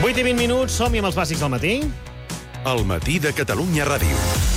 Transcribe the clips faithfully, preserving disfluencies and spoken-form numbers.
vuit i vint minuts, som-hi amb els bàsics del matí. El matí de Catalunya Ràdio.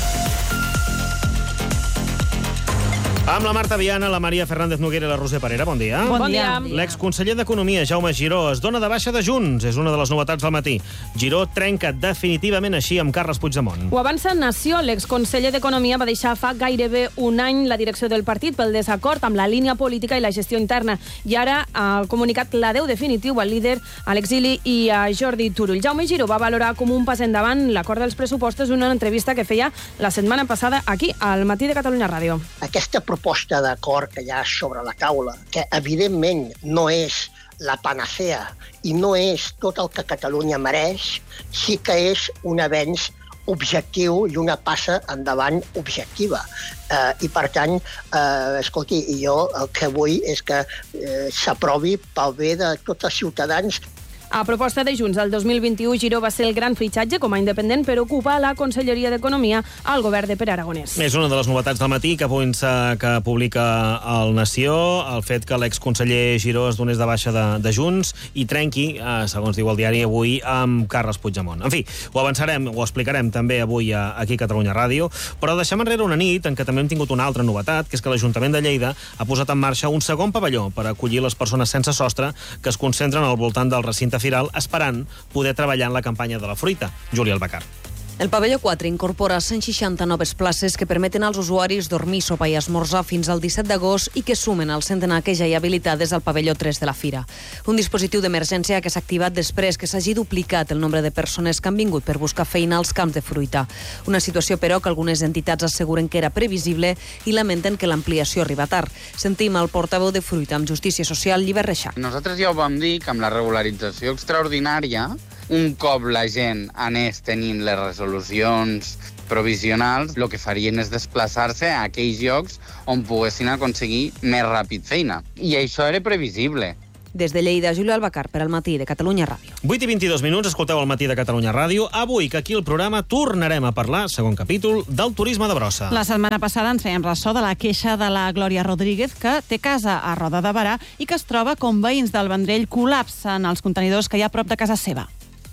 Amb la Marta Viana, la Maria Fernández Noguera i la Roser Parera. Bon dia. Bon dia. L'exconseller d'Economia, Jaume Giró, es dona de baixa de Junts. És una de les novetats del matí. Giró trenca definitivament així amb Carles Puigdemont. Ho avança Nació. L'exconseller d'Economia va deixar fa gairebé un any la direcció del partit pel desacord amb la línia política i la gestió interna. I ara ha comunicat l'adeu definitiu al líder a l'exili i a Jordi Turull. Jaume Giró va valorar com un pas endavant l'acord dels pressupostos en una entrevista que feia la setmana passada aquí, al matí de Catalunya Ràdio. Aquesta proposta d'acord que hi ha sobre la taula, que evidentment no és la panacea i no és tot el que Catalunya mereix, sí que és un avenç objectiu i una passa endavant objectiva. Eh, I, per tant, eh, escolti, jo el que vull és que eh, s'aprovi pel bé de tots els ciutadans. A proposta de Junts, el dos mil vint-i-u, Giró va ser el gran fitxatge com a independent per ocupar la Conselleria d'Economia al govern de Pere Aragonès. És una de les novetats del matí que, que publica el Nació, el fet que l'exconseller Giró es donés de baixa de, de Junts i trenqui, eh, segons diu el diari avui, amb Carles Puigdemont. En fi, ho avançarem, ho explicarem també avui a, aquí a Catalunya Ràdio, però deixem enrere una nit en què també hem tingut una altra novetat, que és que l'Ajuntament de Lleida ha posat en marxa un segon pavelló per acollir les persones sense sostre que es concentren al voltant del recinte firal esperant poder treballar en la campanya de la fruita. Júlia Albacar. El pavelló quatre incorpora cent seixanta noves places que permeten als usuaris dormir, sopar i esmorzar fins al disset d'agost i que sumen al centenar que ja hi ha habilitades al pavelló tres de la Fira. Un dispositiu d'emergència que s'ha activat després que s'hagi duplicat el nombre de persones que han vingut per buscar feina als camps de fruita. Una situació, però, que algunes entitats asseguren que era previsible i lamenten que l'ampliació arriba tard. Sentim el portaveu de Fruita amb Justícia Social, Llibert Reixac. Nosaltres ja ho vam dir que amb la regularització extraordinària, un cop la gent anés tenint les resolucions provisionals, el que farien és desplaçar-se a aquells llocs on poguessin aconseguir més ràpid feina. I això era previsible. Des de Lleida, Júlia Albacar, per al matí de Catalunya Ràdio. vuit i vint-i-dos minuts, escolteu el matí de Catalunya Ràdio. Avui, que aquí al programa tornarem a parlar, segon capítol, del turisme de brossa. La setmana passada ens fèiem ressò de la queixa de la Glòria Rodríguez, que té casa a Roda de Berà i que es troba com veïns del Vendrell col·lapsen els contenidors que hi ha a prop de casa seva.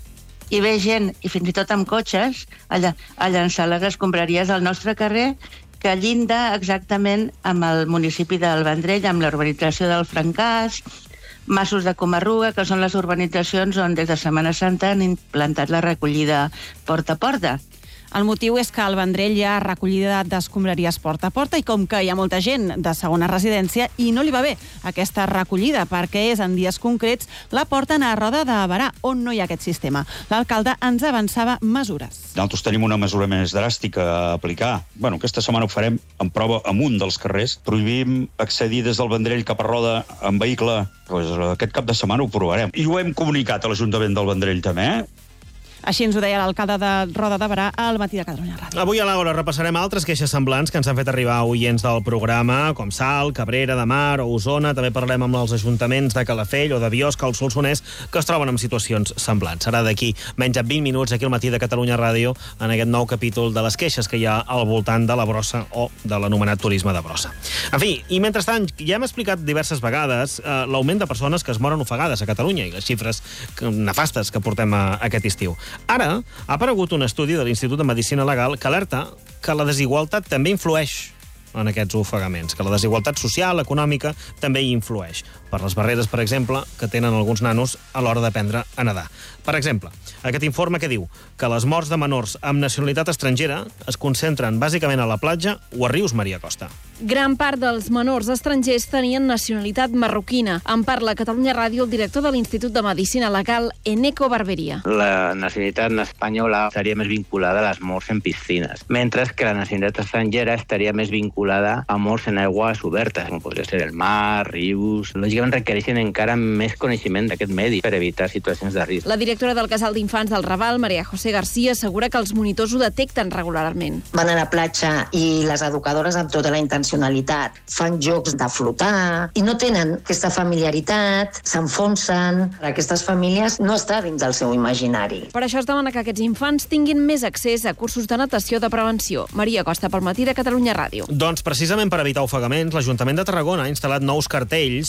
I ve gent, i fins i tot amb cotxes, a, ll a llançar les escombraries al nostre carrer, que llinda exactament amb el municipi del Vendrell, amb l'urbanització del Francàs, Masos de Comarruga, que són les urbanitzacions on des de Setmana Santa han implantat la recollida porta a porta. El motiu és que al Vendrell hi ha recollida d'escombraries porta a porta i com que hi ha molta gent de segona residència i no li va bé aquesta recollida perquè és en dies concrets, la porten a Roda de Berà, on no hi ha aquest sistema. L'alcalde ens avançava mesures. Nosaltres tenim una mesura més dràstica a aplicar. Bueno, aquesta setmana ho farem en prova amb un dels carrers. Prohibim accedir des del Vendrell cap a Roda en vehicle. Pues aquest cap de setmana ho provarem. I ho hem comunicat a l'Ajuntament del Vendrell també, eh? Així ens ho deia l'alcalde de Roda de Berà al matí de Catalunya Ràdio. Avui a l'hora repassarem altres queixes semblants que ens han fet arribar oients del programa, com Salt, Cabrera de Mar o Osona. També parlarem amb els ajuntaments de Calafell o de Biosca o el Solsonès que es troben en situacions semblants. Serà d'aquí menys de vint minuts aquí al matí de Catalunya Ràdio en aquest nou capítol de les queixes que hi ha al voltant de la brossa o de l'anomenat turisme de brossa. En fi, i mentrestant, ja hem explicat diverses vegades eh, l'augment de persones que es moren ofegades a Catalunya i les xifres nefastes que portem a, a aquest estiu. Ara ha aparegut un estudi de l'Institut de Medicina Legal que alerta que la desigualtat també influeix en aquests ofegaments, que la desigualtat social, econòmica, també hi influeix. Per les barreres, per exemple, que tenen alguns nanos a l'hora d'aprendre a nedar. Per exemple, aquest informe que diu que les morts de menors amb nacionalitat estrangera es concentren bàsicament a la platja o a rius, Maria Costa. Gran part dels menors estrangers tenien nacionalitat marroquina. En parla a Catalunya Ràdio el director de l'Institut de Medicina Legal, Eneco Barberia. La nacionalitat espanyola estaria més vinculada a les morts en piscines, mentre que la nacionalitat estrangera estaria més vinculada a morts en aigües obertes, com podria ser el mar, rius. Lògicament requereixen encara més coneixement d'aquest medi per evitar situacions de risc. La directora del Casal d'Infants del Raval, Maria José García, assegura que els monitors ho detecten regularment. Van a la platja i les educadores amb tota la intencionalitat fan jocs de flotar i no tenen aquesta familiaritat, s'enfonsen. Aquestes famílies no està dins del seu imaginari. Per això es demana que aquests infants tinguin més accés a cursos de natació de prevenció. Maria Costa, pel matí de Catalunya Ràdio. Doncs precisament per evitar ofegaments, l'Ajuntament de Tarragona ha instal·lat nous cartells per advertir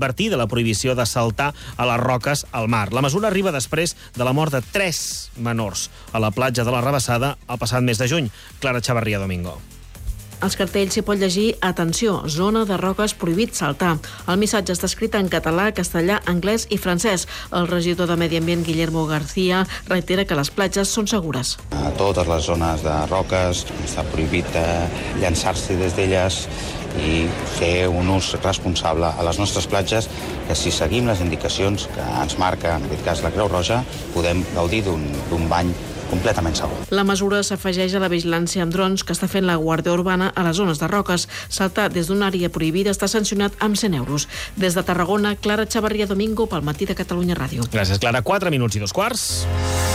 advertir de la prohibició de saltar a les roques al mar. La mesura arriba després de la mort de tres menors a la platja de la Rabassada el passat mes de juny. Clara Chavarría Domingo. Als cartells s'hi pot llegir «Atenció, zona de roques prohibit saltar». El missatge està escrit en català, castellà, anglès i francès. El regidor de Medi Ambient, Guillermo García, reitera que les platges són segures. A totes les zones de roques està prohibit llançar-se des d'elles i fer un ús responsable a les nostres platges, que si seguim les indicacions que ens marca, en aquest cas la Creu Roja, podem gaudir d'un bany completament segur. La mesura s'afegeix a la vigilància amb drons que està fent la Guàrdia Urbana a les zones de roques. Saltar des d'una àrea prohibida està sancionat amb cent euros. Des de Tarragona, Clara Chavarría Domingo pel Matí de Catalunya Ràdio. Gràcies, Clara. Quatre minuts i dos quarts.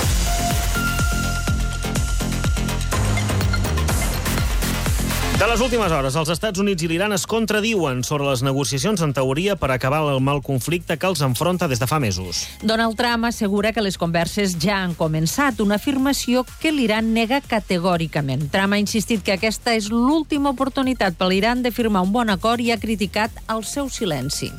De les últimes hores, els Estats Units i l'Iran es contradiuen sobre les negociacions en teoria per acabar el mal conflicte que els enfronta des de fa mesos. Donald Trump assegura que les converses ja han començat, una afirmació que l'Iran nega categòricament. Trump ha insistit que aquesta és l'última oportunitat per l'Iran de firmar un bon acord i ha criticat el seu silenci.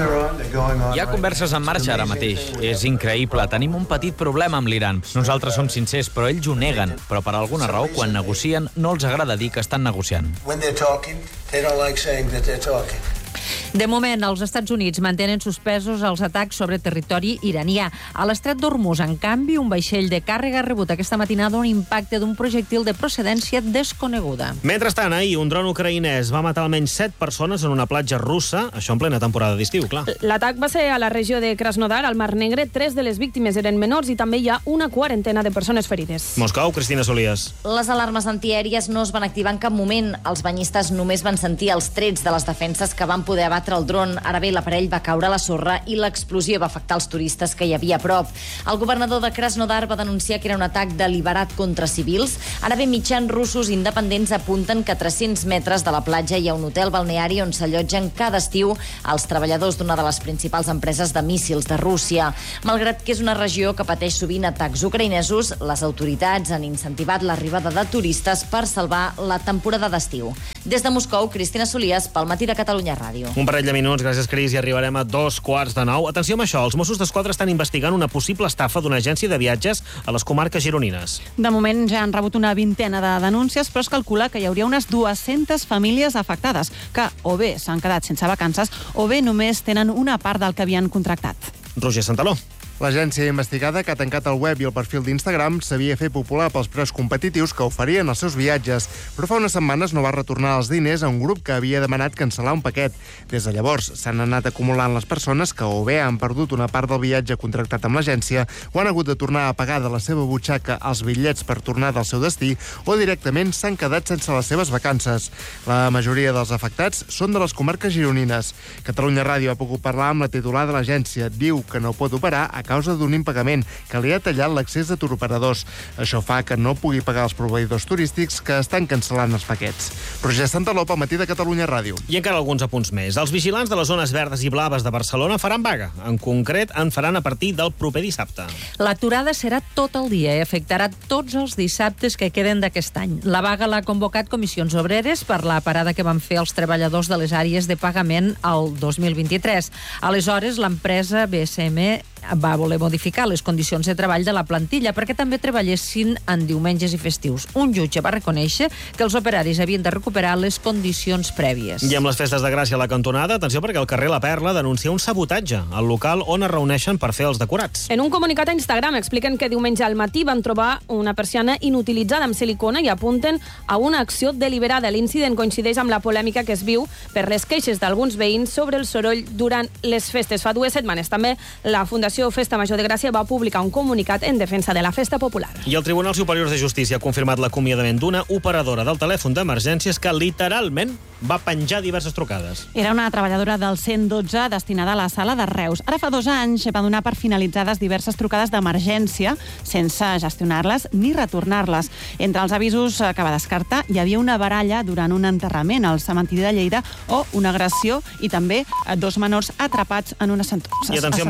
Hi ha converses en marxa ara mateix. És increïble. Tenim un petit problema amb l'Iran. Nosaltres som sincers, però ells ho neguen. Però per alguna raó, quan negocien, no els agrada dir que estan negociant. When they're talking, they don't like saying that they're talking. De moment, els Estats Units mantenen suspesos els atacs sobre territori iranià. A l'estret d'Hormuz, en canvi, un vaixell de càrrega ha rebut aquesta matinada un impacte d'un projectil de procedència desconeguda. Mentrestant, ahir, un dron ucraïnès va matar almenys set persones en una platja russa, això en plena temporada d'estiu, clar. L'atac va ser a la regió de Krasnodar, al Mar Negre. Tres de les víctimes eren menors i també hi ha una quarantena de persones ferides. Moscou, Cristina Solies. Les alarmes antiaèries no es van activar en cap moment. Els banyistes només van sentir els trets de les defenses que van poder abatre el dron. Ara bé, l'aparell va caure a la sorra i l'explosió va afectar els turistes que hi havia a prop. El governador de Krasnodar va denunciar que era un atac deliberat contra civils. Ara bé, mitjans russos independents apunten que a tres-cents metres de la platja hi ha un hotel balneari on s'allotgen cada estiu els treballadors d'una de les principals empreses de míssils de Rússia. Malgrat que és una regió que pateix sovint atacs ucraïnesos, les autoritats han incentivat l'arribada de turistes per salvar la temporada d'estiu. Des de Moscou, Cristina Solies, pel Matí de Catalunya Ràdio. Un parell de minuts, gràcies, Cris, i arribarem a dos quarts de nou. Atenció amb això, els Mossos d'Esquadra estan investigant una possible estafa d'una agència de viatges a les comarques gironines. De moment ja han rebut una vintena de denúncies, però es calcula que hi hauria unes dues-centes famílies afectades, que o bé s'han quedat sense vacances o bé només tenen una part del que havien contractat. Roger Santaló. L'agència investigada, que ha tancat el web i el perfil d'Instagram, s'havia fet popular pels preus competitius que oferien els seus viatges, però fa unes setmanes no va retornar els diners a un grup que havia demanat cancel·lar un paquet. Des de llavors s'han anat acumulant les persones que o bé han perdut una part del viatge contractat amb l'agència o han hagut de tornar a pagar de la seva butxaca els bitllets per tornar del seu destí o directament s'han quedat sense les seves vacances. La majoria dels afectats són de les comarques gironines. Catalunya Ràdio ha pogut parlar amb la titular de l'agència. Diu que no pot operar a causa d'un impagament que li ha tallat l'accés de turoperadors. Això fa que no pugui pagar els proveïdors turístics que estan cancel·lant els paquets. Roger Santaló, pel Matí de Catalunya Ràdio. I encara alguns apunts més. Els vigilants de les zones verdes i blaves de Barcelona faran vaga. En concret, en faran a partir del proper dissabte. L'aturada serà tot el dia i afectarà tots els dissabtes que queden d'aquest any. La vaga l'ha convocat Comissions Obreres per la parada que van fer els treballadors de les àrees de pagament el dos mil vint-i-tres. Aleshores, l'empresa B S M va voler modificar les condicions de treball de la plantilla perquè també treballessin en diumenges i festius. Un jutge va reconèixer que els operaris havien de recuperar les condicions prèvies. I amb les festes de Gràcia a la cantonada, atenció perquè el carrer La Perla denuncia un sabotatge al local on es reuneixen per fer els decorats. En un comunicat a Instagram expliquen que diumenge al matí van trobar una persiana inutilitzada amb silicona i apunten a una acció deliberada. L'incident coincideix amb la polèmica que es viu per les queixes d'alguns veïns sobre el soroll durant les festes. Fa dues setmanes també la Fundació Festa Major de Gràcia va publicar un comunicat en defensa de la festa popular. I el Tribunal Superior de Justícia ha confirmat l'acomiadament d'una operadora del telèfon d'emergències que literalment va penjar diverses trucades. Era una treballadora del cent dotze destinada a la sala de Reus. Ara fa dos anys va donar per finalitzades diverses trucades d'emergència sense gestionar-les ni retornar-les. Entre els avisos que va descartar hi havia una baralla durant un enterrament al cementiri de Lleida o una agressió i també dos menors atrapats en una sentosa. I atenció,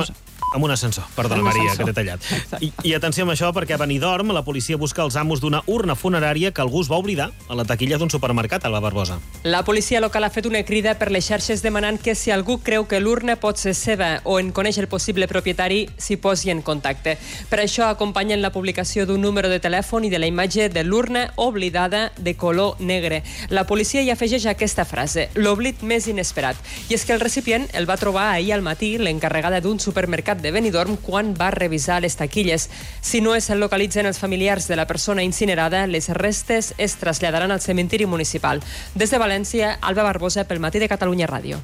Amb un ascensor, perdona, Maria, que t'he tallat. I, I atenció amb això, perquè a Benidorm la policia busca els amos d'una urna funerària que algú es va oblidar a la taquilla d'un supermercat, a la Barbosa. La policia local ha fet una crida per les xarxes demanant que si algú creu que l'urna pot ser seva o en coneix el possible propietari, s'hi posi en contacte. Per això acompanyen la publicació d'un número de telèfon i de la imatge de l'urna oblidada de color negre. La policia hi afegeix aquesta frase, l'oblit més inesperat. I és que el recipient el va trobar ahir al matí l'encarregada d'un supermercat de Benidorm quan va revisar les taquilles. Si no es localitzen els familiars de la persona incinerada, les restes es traslladaran al cementiri municipal. Des de València, Alba Barbosa, pel Matí de Catalunya Ràdio.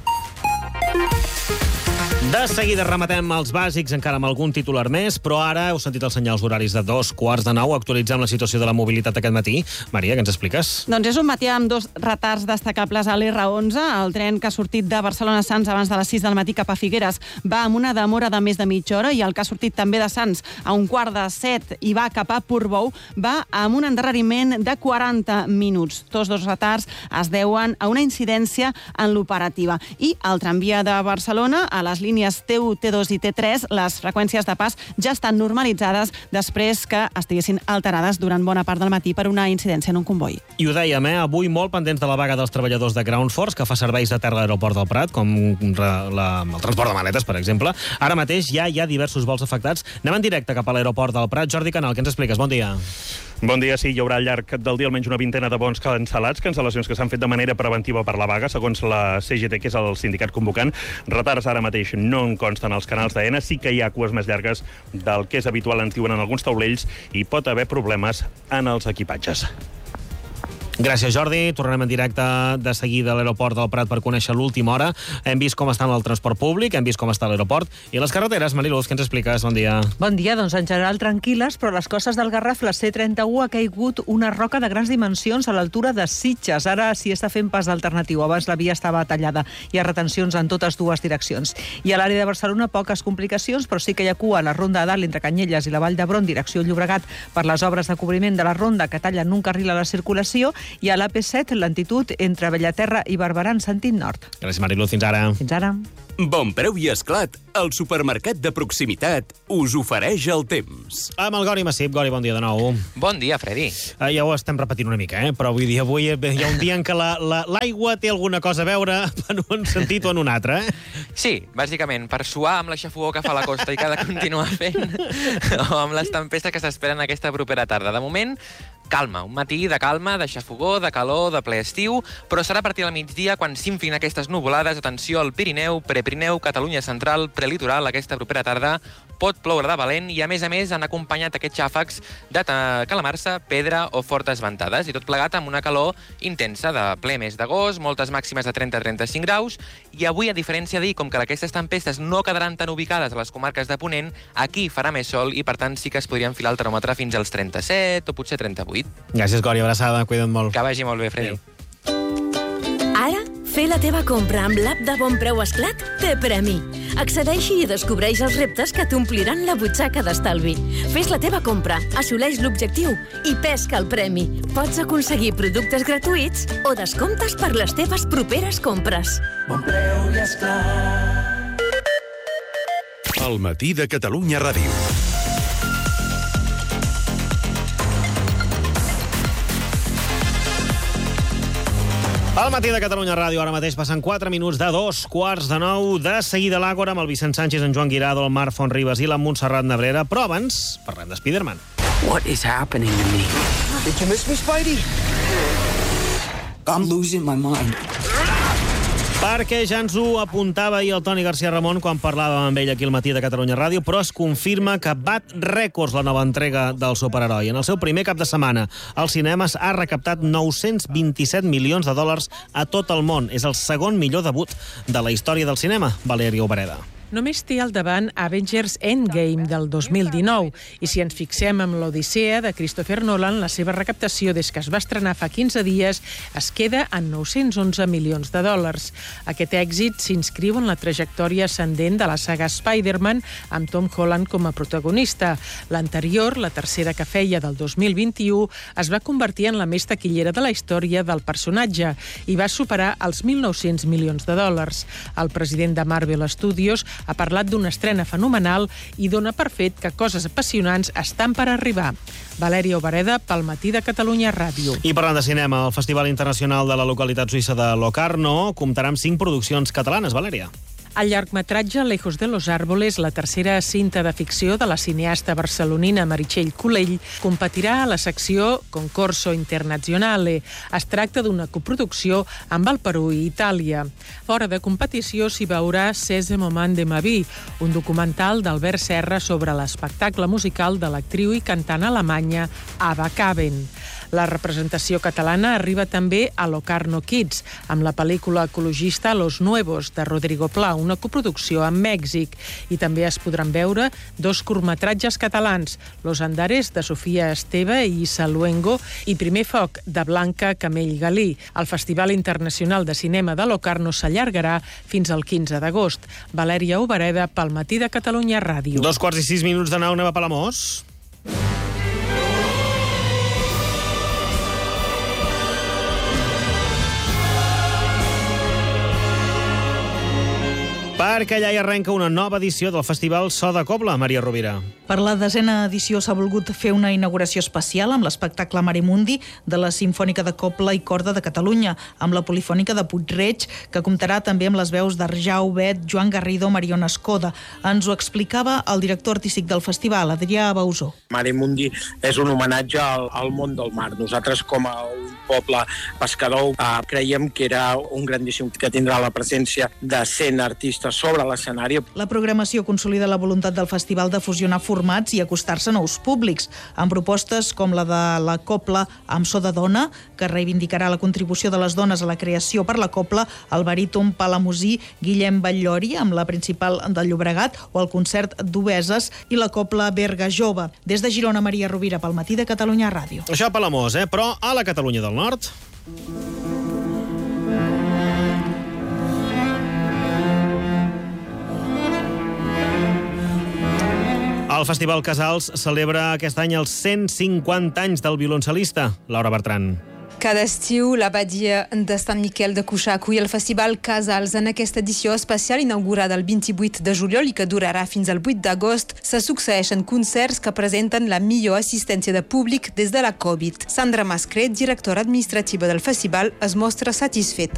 De seguida rematem els bàsics, encara amb algun titular més, però ara heu sentit els senyals horaris de dos quarts de nou. Actualitzem la situació de la mobilitat aquest matí. Maria, què ens expliques? Doncs és un matí amb dos retards destacables a l'R onze. El tren que ha sortit de Barcelona a Sants abans de les sis del matí cap a Figueres va amb una demora de més de mitja hora, i el que ha sortit també de Sants a un quart de set i va cap a Portbou va amb un endarreriment de quaranta minuts. Tots dos retards es deuen a una incidència en l'operativa. I al tramvia de Barcelona, a les línies T u, T dos i T tres, les freqüències de pas ja estan normalitzades després que estiguessin alterades durant bona part del matí per una incidència en un comboi. I ho dèiem, eh? Avui molt pendents de la vaga dels treballadors de Ground Force, que fa serveis de terra a l'aeroport del Prat, com la, el transport de maletes, per exemple. Ara mateix ja hi ha diversos vols afectats. Anem en directe cap a l'aeroport del Prat. Jordi Canal, què ens expliques? Bon dia. Bon dia, sí, hi haurà al llarg del dia almenys una vintena de vols cancel·lats, cancel·lacions que s'han fet de manera preventiva per la vaga, segons la C G T, que és el sindicat convocant. Retards ara mateix no en consten als canals d'Aena, sí que hi ha cues més llargues del que és habitual, ens diuen en alguns taulells, i pot haver problemes en els equipatges. Gràcies, Jordi. Tornarem en directe de seguida a l'aeroport del Prat per conèixer l'última hora. Hem vist com està el transport públic, hem vist com està l'aeroport i les carreteres. Mariluz, què ens expliques? Bon dia. Bon dia, doncs en general tranquil·les, però a les costes del Garraf, la C trenta-u, ha caigut una roca de grans dimensions a l'altura de Sitges. Ara s'hi està fent pas alternatiu. Abans la via estava tallada. Hi ha retencions en totes dues direccions. I a l'àrea de Barcelona, poques complicacions, però sí que hi ha cua a la ronda de dalt entre Canyelles i la Vall d'Hebron, direcció Llobregat, per les obres de cobriment de la ronda que tallen un carril a la circulació, i a l'A P set lentitud entre Bellaterra i Barberà en sentit nord. Gràcies, Mariluz. Fins ara. Fins ara. Bon preu i esclat. El supermercat de proximitat us ofereix el temps. Amb el Gori Massip. Gori, bon dia de nou. Bon dia, Freddy. Uh, ja ho estem repetint una mica, eh? Però vull dir, avui hi ha un dia en què l'aigua la, la, té alguna cosa a veure en un sentit o en un altre, eh? Sí, bàsicament, per suar amb la xafogor que fa la costa i que ha de continuar fent, o amb les tempestes que s'esperen aquesta propera tarda. De moment, calma, un matí de calma, de xafogor, de calor, de ple estiu, però serà a partir del migdia quan s'inflin aquestes nuvolades. Atenció al Pirineu, Prepirineu, Catalunya Central, prelitoral, aquesta propera tarda pot ploure de valent i, a més a més, han acompanyat aquests xàfecs de calamarsa, pedra o fortes ventades, i tot plegat amb una calor intensa de ple mes d'agost, moltes màximes de trenta a trenta-cinc graus, i avui, a diferència d'ahir, com que aquestes tempestes no quedaran tan ubicades a les comarques de Ponent, aquí farà més sol i, per tant, sí que es podria enfilar el termòmetre fins als trenta-set o potser trenta-vuit. Gràcies, Gori, abraçada, cuida't molt. Que vagi molt bé, Freddy. Ara, fer la teva compra amb l'app de Bon Preu Esclat té premi. Accedeixi i descobreix els reptes que t'ompliran la butxaca d'estalvi. Fes la teva compra, assoleix l'objectiu i pesca el premi. Pots aconseguir productes gratuïts o descomptes per les teves properes compres. Bon Preu i Esclat. El Matí de Catalunya Ràdio. Al Matí de Catalunya Ràdio, ara mateix passen quatre minuts de dos quarts de nou. De seguida l'Àgora amb el Vicent Sánchez, en Joan Guirado, el Marc Fontribas i la Montserrat Nebrera. Però abans parlem de Spiderman. What is happening to me? Did you miss me, Spidey? I'm losing my mind. Perquè ja ens ho apuntava ahir el Toni García Ramon quan parlàvem amb ell aquí al Matí de Catalunya Ràdio, però es confirma que bat rècords la nova entrega del superheroi. En el seu primer cap de setmana, als cinemes ha recaptat nou-cents vint-i-set milions de dòlars a tot el món. És el segon millor debut de la història del cinema. Valèria Obereda. Només té al davant Avengers Endgame del dos mil dinou, i si ens fixem en l'Odissea de Christopher Nolan, la seva recaptació des que es va estrenar fa quinze dies es queda en nou-cents onze milions de dòlars. Aquest èxit s'inscriu en la trajectòria ascendent de la saga Spider-Man, amb Tom Holland com a protagonista. L'anterior, la tercera que feia del dos mil vint-i-u, es va convertir en la més taquillera de la història del personatge i va superar els mil nou-cents milions de dòlars. El president de Marvel Studios Ha parlat d'una estrena fenomenal i dona per fet que coses apassionants estan per arribar. Valèria Obareda, pel Matí de Catalunya Ràdio. I parlant de cinema, el Festival Internacional de la localitat suïssa de Locarno comptarà amb cinc produccions catalanes. Valèria. El llargmetratge Lejos de los Árboles, la tercera cinta de ficció de la cineasta barcelonina Meritxell Colell, competirà a la secció Concorso Internazionale. Es tracta d'una coproducció amb el Perú i Itàlia. Fora de competició s'hi veurà Seize Moments de ma vie, un documental d'Albert Serra sobre l'espectacle musical de l'actriu i cantant alemanya Ava Kaven. La representació catalana arriba també a Locarno Kids, amb la pel·lícula ecologista Los Nuevos, de Rodrigo Pla, una coproducció amb Mèxic. I també es podran veure dos curtmetratges catalans, Los Andares, de Sofia Esteve i Isa Luengo, i Primer foc, de Blanca Camell Galí. El Festival Internacional de Cinema de Locarno s'allargarà fins al quinze d'agost. Valèria Obareda, pel Matí de Catalunya Ràdio. Dos quarts i sis minuts de nou, anem a Palamós. Perquè allà hi arrenca una nova edició del Festival So de Cobla, Maria Rovira. Per la desena edició s'ha volgut fer una inauguració especial amb l'espectacle Maremundi de la Simfònica de Cobla i Corda de Catalunya, amb la Polifònica de Puig-reig, que comptarà també amb les veus d'Arjau Bet, Joan Garrido, Mariona Escoda. Ens ho explicava el director artístic del festival, Adrià Bausó. Maremundi és un homenatge al, al món del mar. Nosaltres, com a un poble pescador, eh, creiem que era un grandíssim que tindrà la presència de cent artistes sobre l'escenari. La programació consolida la voluntat del festival de fusionar formats i acostar-se a nous públics, amb propostes com la de la Copla amb so de dona, que reivindicarà la contribució de les dones a la creació per la copla, el baríton palamosí Guillem Batllori, amb la principal de Llobregat, o el concert d'Obeses i la Copla Berga Jove. Des de Girona, Maria Rovira, pel Matí de Catalunya Ràdio. Això a Palamós, eh? Però a la Catalunya del Nord... El Festival Casals celebra aquest any els cent cinquanta anys del violoncel·lista, Laura Bertran. Cada estiu, l'abadia de Sant Miquel de Cuixà acull el Festival Casals. En aquesta edició especial inaugurada el vint-i-vuit de juliol i que durarà fins al vuit d'agost, se succeeixen concerts que presenten la millor assistència de públic des de la Covid. Sandra Mascret, directora administrativa del festival, es mostra satisfeta.